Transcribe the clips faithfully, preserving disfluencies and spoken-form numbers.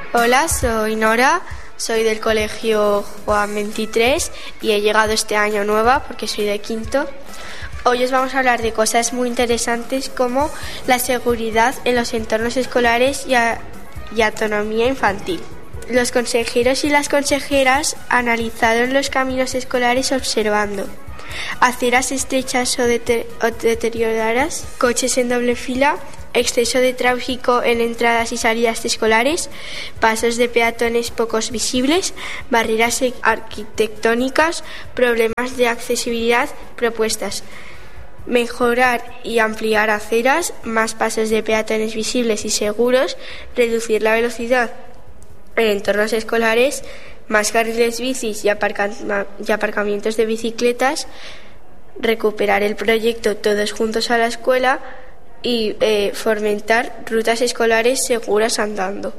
Hola, soy Nora, soy del colegio Juan veintitrés y he llegado este año nueva porque soy de quinto. Hoy os vamos a hablar de cosas muy interesantes como la seguridad en los entornos escolares y, a, y autonomía infantil. Los consejeros y las consejeras analizaron los caminos escolares observando aceras estrechas o, de, o deterioradas, coches en doble fila, exceso de tráfico en entradas y salidas escolares, pasos de peatones pocos visibles, barreras arquitectónicas, problemas de accesibilidad propuestas. Mejorar y ampliar aceras, más pasos de peatones visibles y seguros, reducir la velocidad en entornos escolares, más carriles bicis y, aparca- y aparcamientos de bicicletas, recuperar el proyecto Todos Juntos a la Escuela y eh, fomentar rutas escolares seguras andando.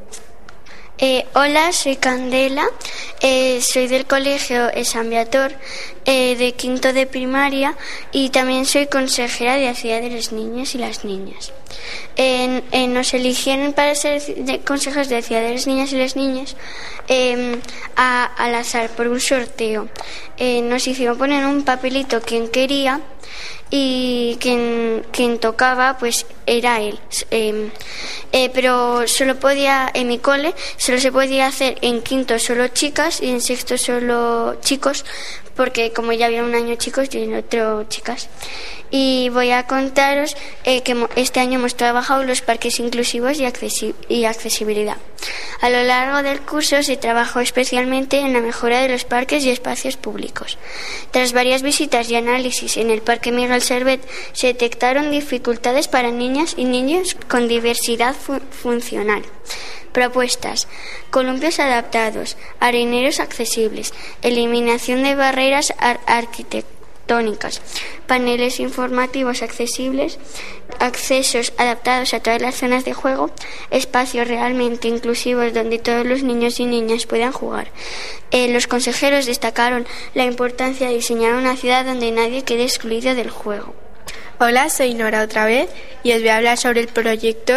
Eh, hola, soy Candela, eh, soy del colegio San Viator, eh, de quinto de primaria, y también soy consejera de la ciudad de los niños y las niñas. Eh, eh, nos eligieron para ser de consejeros de la ciudad de los niños y las niñas eh, a, al azar por un sorteo. Eh, nos hicieron poner un papelito quien quería y quien, quien tocaba pues era él, eh, eh, pero solo podía, en mi cole solo se podía hacer en quinto solo chicas y en sexto solo chicos, porque como ya había un año chicos y en otro chicas. Y voy a contaros eh, que este año hemos trabajado los parques inclusivos y, accesi- y accesibilidad. A lo largo del curso se trabajó especialmente en la mejora de los parques y espacios públicos. Tras varias visitas y análisis en el Parque Miguel Servet, se detectaron dificultades para niñas y niños con diversidad fu- funcional. Propuestas: columpios adaptados, areneros accesibles, eliminación de barreras ar- arquitectónicas, paneles informativos accesibles, accesos adaptados a todas las zonas de juego, espacios realmente inclusivos donde todos los niños y niñas puedan jugar. Eh, los consejeros destacaron la importancia de diseñar una ciudad donde nadie quede excluido del juego. Hola, soy Nora otra vez y os voy a hablar sobre el proyecto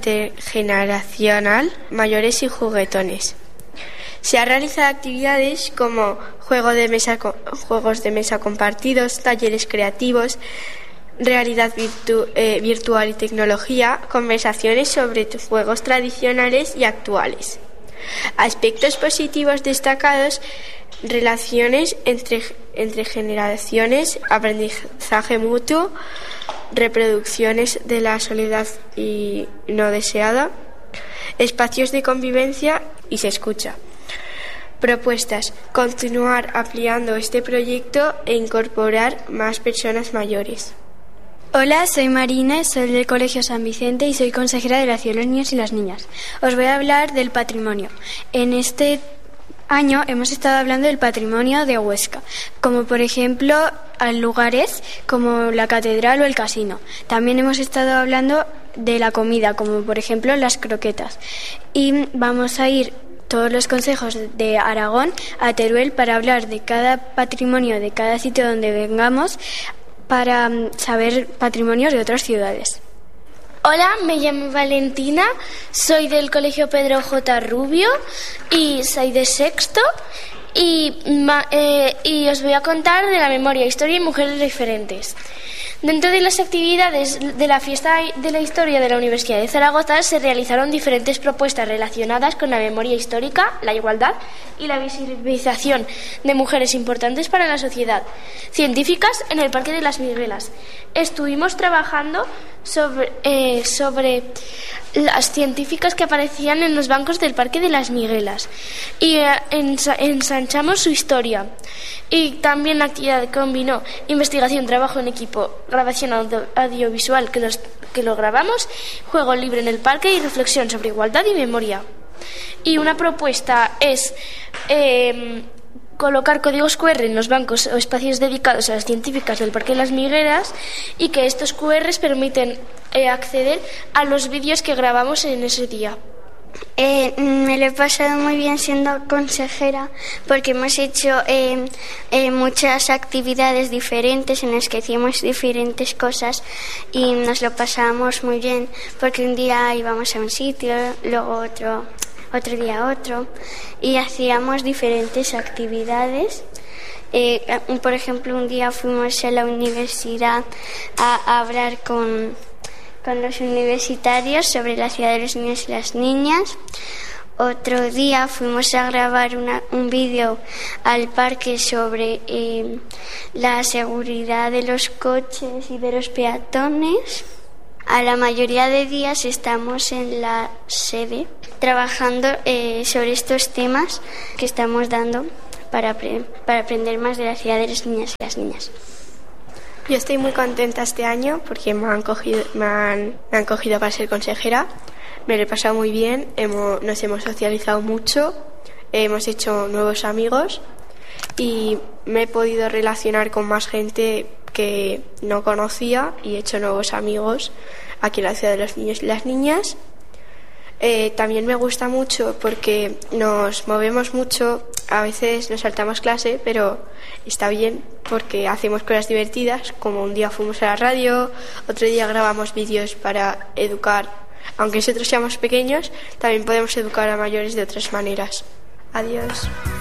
intergeneracional Mayores y Juguetones. Se han realizado actividades como juego de mesa, juegos de mesa compartidos, talleres creativos, realidad virtu, eh, virtual y tecnología, conversaciones sobre juegos tradicionales y actuales. Aspectos positivos destacados: relaciones entre, entre generaciones, aprendizaje mutuo, reproducciones de la soledad y no deseada, espacios de convivencia y se escucha. Propuestas: continuar ampliando este proyecto e incorporar más personas mayores. Hola, soy Marina, soy del Colegio San Vicente y soy consejera de la ciudad de los niños y las niñas. Os voy a hablar del patrimonio. En este año hemos estado hablando del patrimonio de Huesca, como por ejemplo a lugares como la catedral o el casino. También hemos estado hablando de la comida, como por ejemplo las croquetas. Y vamos a ir todos los consejos de Aragón a Teruel para hablar de cada patrimonio de cada sitio donde vengamos, para saber patrimonios de otras ciudades. Hola, me llamo Valentina, soy del Colegio Pedro J. Rubio y soy de sexto y, eh, y os voy a contar de la memoria, historia y mujeres referentes. Dentro de las actividades de la fiesta de la historia de la Universidad de Zaragoza se realizaron diferentes propuestas relacionadas con la memoria histórica, la igualdad y la visibilización de mujeres importantes para la sociedad. Científicas en el Parque de las Miguelas. Estuvimos trabajando sobre, eh, sobre las científicas que aparecían en los bancos del Parque de las Miguelas y eh, ens- ensanchamos su historia. Y también la actividad combinó investigación, trabajo en equipo, grabación audio- audiovisual que, los, que lo grabamos, juego libre en el parque y reflexión sobre igualdad y memoria. Y una propuesta es eh, colocar códigos cu erre en los bancos o espacios dedicados a las científicas del Parque de las Miguelas y que estos cu erres permiten eh, acceder a los vídeos que grabamos en ese día. Eh, me lo he pasado muy bien siendo consejera porque hemos hecho eh, eh, muchas actividades diferentes en las que hacíamos diferentes cosas y nos lo pasábamos muy bien porque un día íbamos a un sitio, luego otro otro día otro, y hacíamos diferentes actividades. Eh, por ejemplo, un día fuimos a la universidad a, a hablar con, con los universitarios sobre la ciudad de los niños y las niñas. Otro día fuimos a grabar una, un vídeo al parque sobre eh, la seguridad de los coches y de los peatones. A la mayoría de días estamos en la sede trabajando eh, sobre estos temas que estamos dando para, para aprender más de la ciudad de las niñas y las niñas. Yo estoy muy contenta este año porque me han cogido, me han, me han cogido para ser consejera. Me lo he pasado muy bien, hemos, nos hemos socializado mucho, hemos hecho nuevos amigos y me he podido relacionar con más gente que no conocía y he hecho nuevos amigos aquí en la ciudad de los niños y las niñas. Eh, también me gusta mucho porque nos movemos mucho, a veces nos saltamos clase, pero está bien porque hacemos cosas divertidas, como un día fuimos a la radio, otro día grabamos vídeos para educar. Aunque nosotros seamos pequeños, también podemos educar a mayores de otras maneras. Adiós.